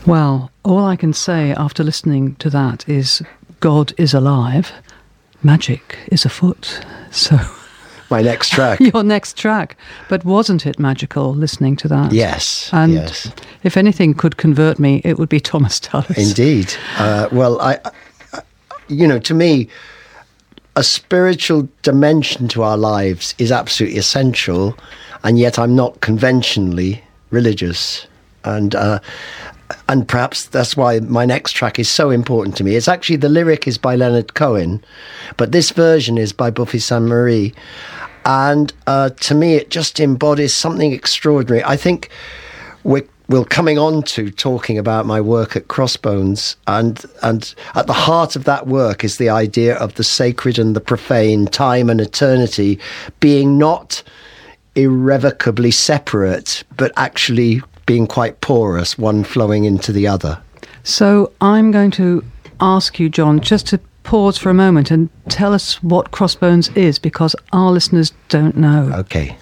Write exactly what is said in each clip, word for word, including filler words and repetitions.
Well, all I can say after listening to that is God is alive, magic is afoot. So my next track. Your next track. But wasn't it magical listening to that? Yes. And yes. if anything could convert me, it would be Thomas Tallis. Indeed. Uh, well, I, I, you know, to me, a spiritual dimension to our lives is absolutely essential, and yet I'm not conventionally religious. And uh, and perhaps that's why my next track is so important to me. It's actually, the lyric is by Leonard Cohen, but this version is by Buffy Sainte-Marie. And uh, to me, it just embodies something extraordinary. I think we're, we're coming on to talking about my work at Crossbones, and and at the heart of that work is the idea of the sacred and the profane, time and eternity being not irrevocably separate, but actually being quite porous, one flowing into the other. So I'm going to ask you, John, just to pause for a moment and tell us what Crossbones is, because our listeners don't know. Okay.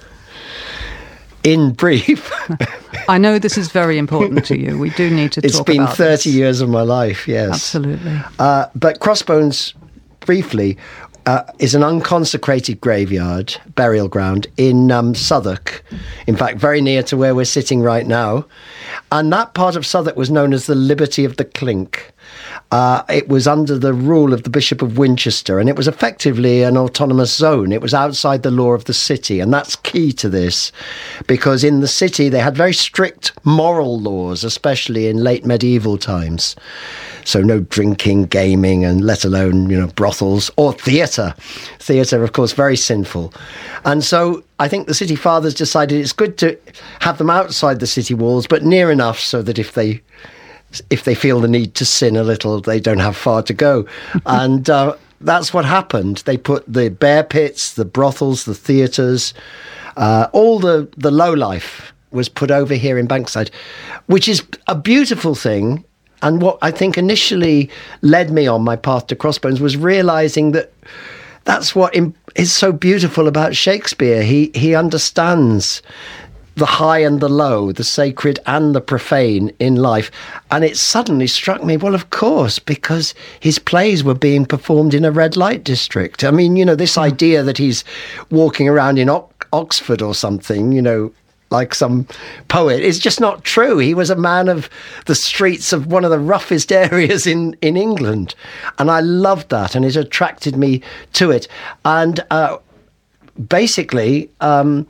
In brief... I know this is very important to you. We do need to it's talk about It's been thirty this. years of my life, yes. Absolutely. Uh, but Crossbones, briefly, uh, is an unconsecrated graveyard, burial ground, in um, Southwark. In fact, very near to where we're sitting right now. And that part of Southwark was known as the Liberty of the Clink. Uh, it was under the rule of the Bishop of Winchester, and it was effectively an autonomous zone. It was outside the law of the city, and that's key to this, because in the city they had very strict moral laws, especially in late medieval times. So no drinking, gaming, and let alone, you know, brothels or theatre. Theatre, of course, very sinful. And so I think the city fathers decided it's good to have them outside the city walls, but near enough so that if they... if they feel the need to sin a little, they don't have far to go. And uh, that's what happened. They put the bear pits, the brothels, the theatres, uh, all the, the low life was put over here in Bankside, which is a beautiful thing. And what I think initially led me on my path to Crossbones was realising that that's what is so beautiful about Shakespeare. He, he understands the high and the low, the sacred and the profane in life. And it suddenly struck me, well, of course, because his plays were being performed in a red light district. I mean, you know, this idea that he's walking around in o- Oxford or something, you know, like some poet, is just not true. He was a man of the streets of one of the roughest areas in, in England. And I loved that, and it attracted me to it. And uh, basically... Um,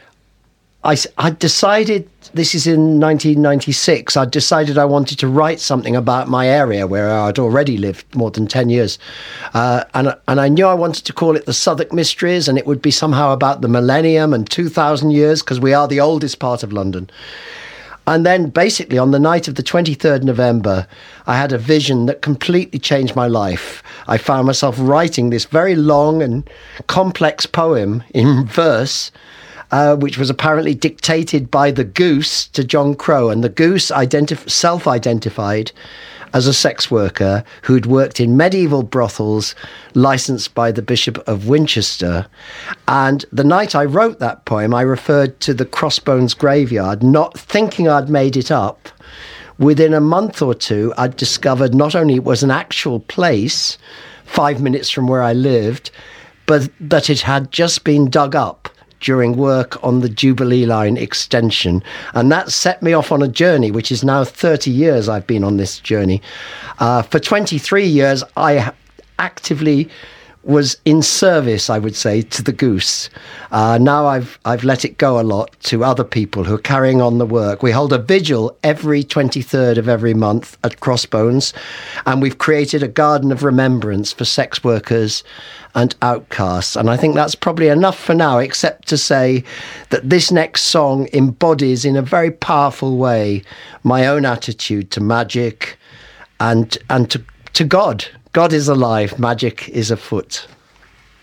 I, I decided, this is in nineteen ninety-six, I decided I wanted to write something about my area where I'd already lived more than ten years. Uh, and, and I knew I wanted to call it the Southwark Mysteries, and it would be somehow about the millennium and two thousand years, because we are the oldest part of London. And then basically on the night of the twenty-third of November, I had a vision that completely changed my life. I found myself writing this very long and complex poem in verse, Uh, which was apparently dictated by the Goose to John Crow. And the Goose identif- self-identified as a sex worker who'd worked in medieval brothels licensed by the Bishop of Winchester. And the night I wrote that poem, I referred to the Crossbones graveyard, not thinking I'd made it up. Within a month or two, I'd discovered not only it was an actual place, five minutes from where I lived, but that it had just been dug up during work on the Jubilee Line extension. And that set me off on a journey, which is now thirty years I've been on this journey. Uh, for twenty-three years, I actively was in service, I would say, to the Goose. Uh, now I've I've let it go a lot to other people who are carrying on the work. We hold a vigil every twenty-third of every month at Crossbones, and we've created a garden of remembrance for sex workers and outcasts. And I think that's probably enough for now, except to say that this next song embodies in a very powerful way my own attitude to magic and and to, to God. God is alive, magic is afoot.